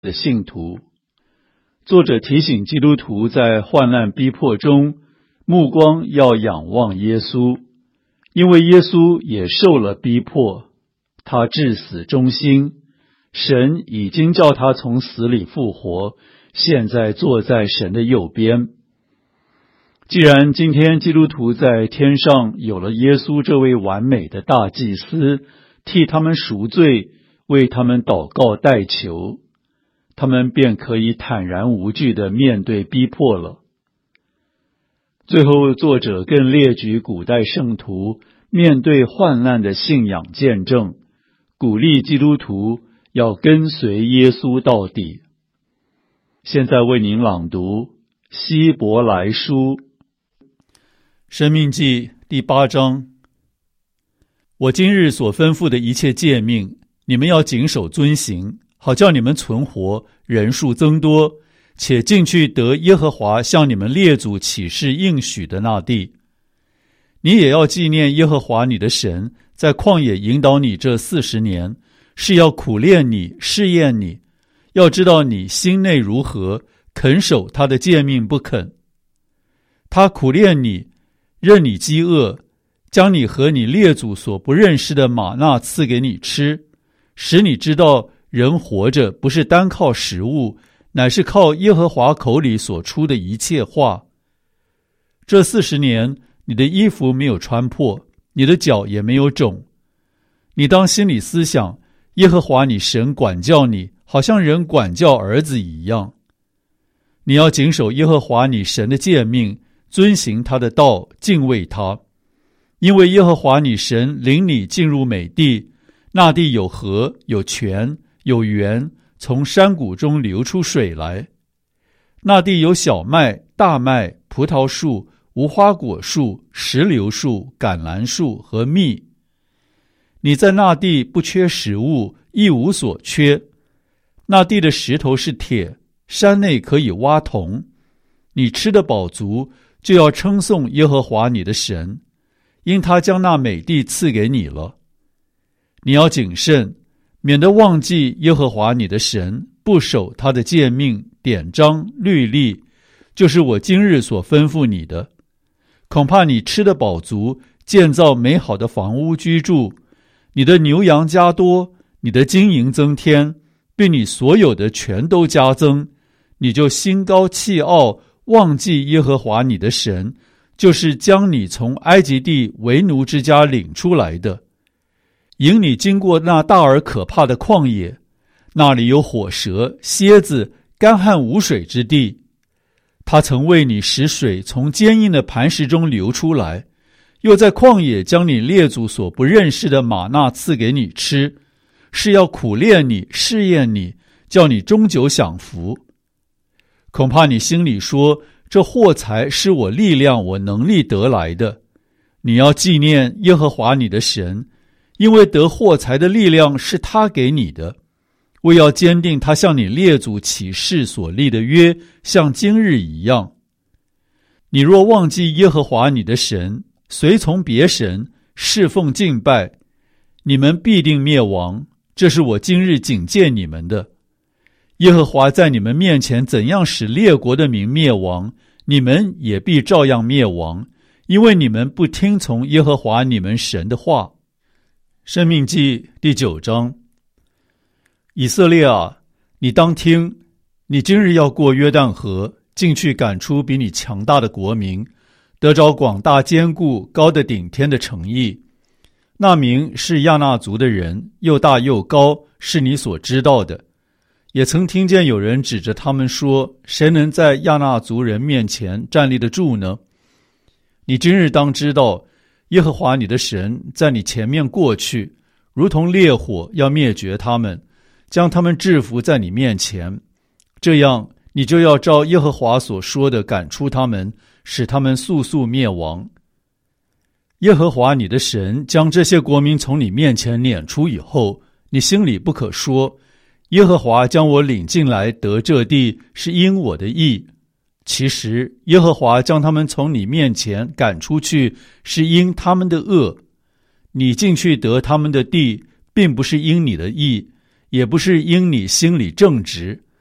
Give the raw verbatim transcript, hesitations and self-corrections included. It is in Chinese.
的信徒。作者提醒基督徒在患难逼迫中，目光要仰望耶稣，因为耶稣也受了逼迫，他至死忠心，神已经叫他从死里复活，现在坐在神的右边。既然今天基督徒在天上有了耶稣这位完美的大祭司，替他们赎罪，为他们祷告代求，他们便可以坦然无惧地面对逼迫了。最后，作者更列举古代圣徒面对患难的信仰见证，鼓励基督徒要跟随耶稣到底。现在为您朗读希伯来书申命记第八章。我今日所吩咐的一切诫命，你们要谨守遵行，好叫你们存活，人数增多，且进去得耶和华向你们列祖起誓应许的那地。你也要纪念耶和华你的神，在旷野引导你这四十年，是要苦练你，试验你，要知道你心内如何，肯守他的诫命不肯。他苦练你，任你饥饿，将你和你列祖所不认识的玛纳赐给你吃，使你知道人活着不是单靠食物，乃是靠耶和华口里所出的一切话。这四十年，你的衣服没有穿破，你的脚也没有肿。你当心里思想，耶和华你神管教你，好像人管教儿子一样。你要谨守耶和华你神的诫命，遵行他的道，敬畏他。因为耶和华你神领你进入美地，那地有河，有泉，有源，从山谷中流出水来。那地有小麦、大麦、葡萄树、无花果树、石榴树、橄榄树和蜜。你在那地不缺食物，一无所缺。那地的石头是铁，山内可以挖铜。你吃得饱足，就要称颂耶和华你的神，因他将那美地赐给你了。你要谨慎，免得忘记耶和华你的神，不守他的诫命、典章、律例，就是我今日所吩咐你的。恐怕你吃得饱足，建造美好的房屋居住，你的牛羊加多，你的金银增添，并你所有的全都加增，你就心高气傲，忘记耶和华你的神，就是将你从埃及地为奴之家领出来的，引你经过那大而可怕的旷野，那里有火蛇、蝎子，干旱无水之地。他曾为你使水从坚硬的磐石中流出来，又在旷野将你列祖所不认识的玛纳赐给你吃，是要苦练你，试验你，叫你终久享福。恐怕你心里说，这货财是我力量、我能力得来的。你要纪念耶和华你的神，因为得货财的力量是他给你的，为要坚定他向你列祖起誓所立的约，像今日一样。你若忘记耶和华你的神，随从别神，侍奉敬拜，你们必定灭亡，这是我今日警戒你们的。耶和华在你们面前怎样使列国的民灭亡，你们也必照样灭亡，因为你们不听从耶和华你们神的话。申命记第九章。以色列啊，你当听，你今日要过约旦河，进去赶出比你强大的国民，得着广大坚固、高的顶天的城邑。那民是亚衲族的人，又大又高，是你所知道的。也曾听见有人指着他们说，谁能在亚衲族人面前站立得住呢？你今日当知道，耶和华你的神在你前面过去，如同烈火，要灭绝他们，将他们制服在你面前。这样，你就要照耶和华所说的赶出他们，使他们速速灭亡。耶和华你的神将这些国民从你面前撵出以后，你心里不可说，耶和华将我领进来得这地，是因我的义。其实耶和华将他们从你面前赶出去，是因他们的恶。你进去得他们的地，并不是因你的义，也不是因你心里正直，